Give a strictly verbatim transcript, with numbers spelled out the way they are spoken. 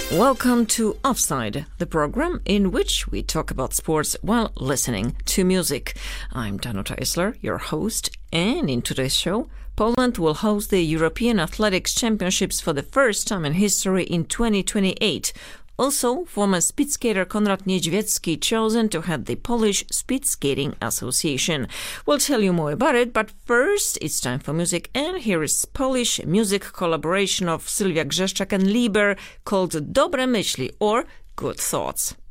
Welcome to Offside, the program in which we talk about sports while listening to music. I'm Danuta Isler, your host, and in today's show, Poland will host the European Athletics Championships for the first time in history in twenty twenty-eight. Also, former speed skater Konrad Niedźwiecki chosen to head the Polish Speed Skating Association. We'll tell you more about it, but first it's time for music, and here is Polish music collaboration of Sylwia Grzeszczak and Lieber called Dobre Myśli, or Good Thoughts.